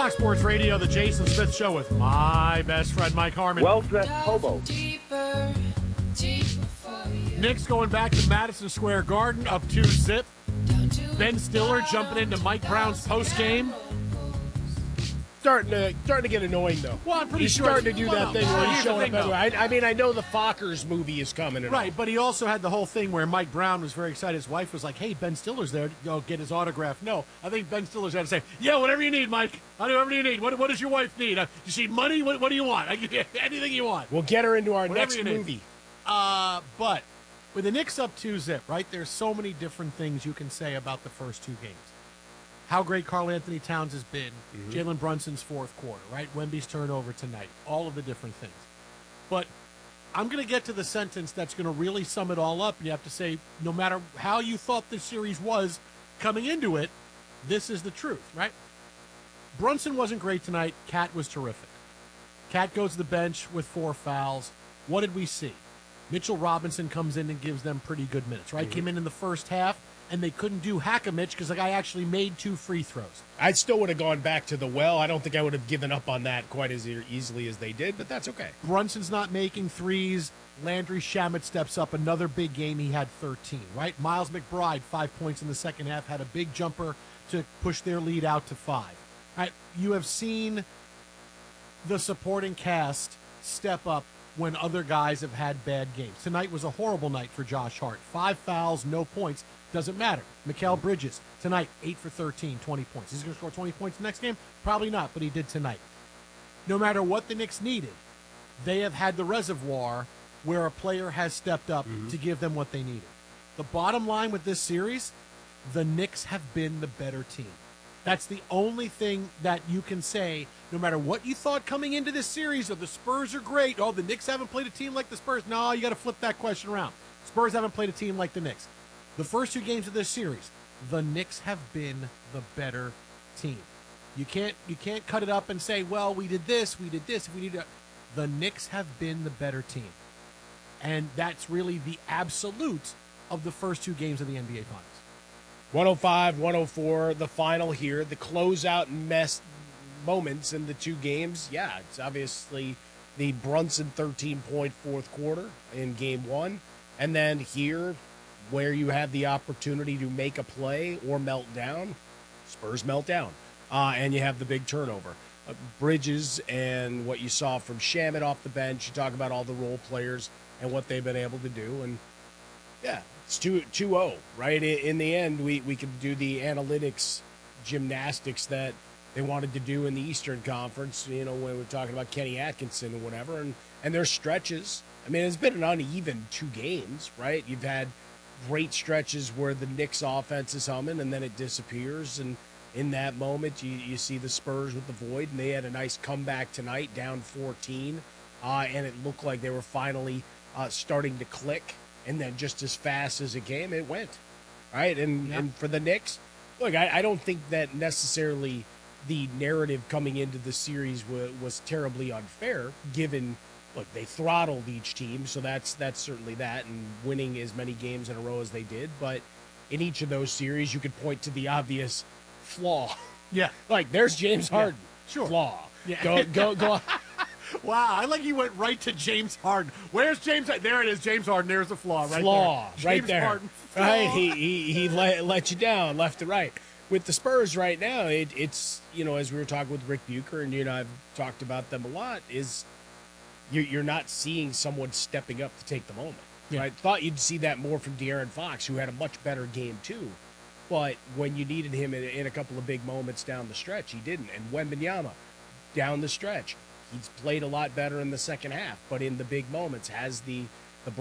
Fox Sports Radio, the Jason Smith Show with my best friend, Mike Harmon. Well-dressed hobo. Knicks going back to Madison Square Garden, up 2-0. Ben Stiller jumping into Mike Brown's postgame. Starting to get annoying, though. Well, I'm pretty he's sure starting to do that thing where he's here's the showing thing, up everywhere. I mean, I know the Fockers movie is coming. And right, all. but he also had the whole thing where Mike Brown was very excited. His wife was like, hey, Ben Stiller's there. Go get his autograph. No, I think Ben Stiller's had to say, yeah, whatever you need, Mike. I'll do whatever you need. What does your wife need? You see money? What do you want? Anything you want. We'll get her into our Whatever next movie. But with the Knicks up 2-0, right, there's so many different things you can say about the first two games. How great Karl Anthony Towns has been, Jalen Brunson's fourth quarter, right? Wemby's turnover tonight, all of the different things. But I'm going to get to the sentence that's going to really sum it all up. And you have to say, no matter how you thought this series was coming into it, this is the truth, right? Brunson wasn't great tonight. Cat was terrific. Cat goes to the bench with 4 fouls. What did we see? Mitchell Robinson comes in and gives them pretty good minutes, right? Came in the first half, and they couldn't do Hack-a-Mitch because the guy actually made 2 free throws. I still would have gone back to the well. I don't think I would have given up on that quite as easily as they did, but that's okay. Brunson's not making threes. Landry Shamet steps up. Another big game. He had 13, right? Miles McBride, 5 points in the second half, had a big jumper to push their lead out to 5. Right? You have seen the supporting cast step up when other guys have had bad games. Tonight was a horrible night for Josh Hart. 5 fouls, no points. Doesn't matter. Mikal Bridges, tonight, 8 for 13, 20 points. He's going to score 20 points next game? Probably not, but he did tonight. No matter what the Knicks needed, they have had the reservoir where a player has stepped up to give them what they needed. The bottom line with this series, the Knicks have been the better team. That's the only thing that you can say, no matter what you thought coming into this series, the Spurs are great. Oh, the Knicks haven't played a team like the Spurs. No, you got to flip that question around. Spurs haven't played a team like the Knicks. The first 2 games of this series, the Knicks have been the better team. You can't cut it up and say, well, we did this, if we need to. The Knicks have been the better team. And that's really the absolute of the first 2 games of the NBA Finals. 105-104, the final here, the closeout moments in the 2 games. Yeah, it's obviously the Brunson 13-point fourth quarter in game 1. And then here, where you have the opportunity to make a play or melt down, Spurs melt down. And you have the big turnover. Bridges and what you saw from Shamet off the bench. You talk about all the role players and what they've been able to do. And, yeah, it's 2-0, right? In the end, we could do the analytics gymnastics that they wanted to do in the Eastern Conference, you know, when we're talking about Kenny Atkinson or whatever. And there's stretches. I mean, it's been an uneven 2 games, right? You've had great stretches where the Knicks offense is humming and then it disappears. And in that moment, you see the Spurs with the void, and they had a nice comeback tonight, down 14. And it looked like they were finally starting to click. And then just as fast as it came, it went. Right? And for the Knicks, look, I don't think that necessarily the narrative coming into the series was terribly unfair, given, look, they throttled each team, so that's certainly that, and winning as many games in a row as they did. But in each of those series, you could point to the obvious flaw. Yeah. Like, there's James Harden. Yeah. Sure. Flaw. Yeah. Go. Wow, I like you went right to James Harden. Where's James? There it is, James Harden. There's the flaw right flaw, there. right James there. Harden, flaw. Right, he let you down left and right. With the Spurs right now, it's, you know, as we were talking with Rick Bucher, and you and I have talked about them a lot, is you're not seeing someone stepping up to take the moment. Yeah. I thought you'd see that more from De'Aaron Fox, who had a much better game too. But when you needed him in a couple of big moments down the stretch, he didn't. And Wembanyama, down the stretch, he's played a lot better in the second half, but in the big moments has the